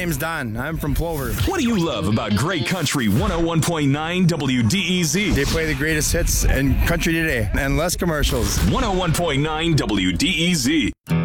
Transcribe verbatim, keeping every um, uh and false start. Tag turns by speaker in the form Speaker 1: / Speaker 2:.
Speaker 1: name's Don. I'm from Plover.
Speaker 2: What do you love about Great Country one oh one point nine W D E Z?
Speaker 1: They play the greatest hits in country today and less commercials.
Speaker 2: one oh one point nine W D E Z.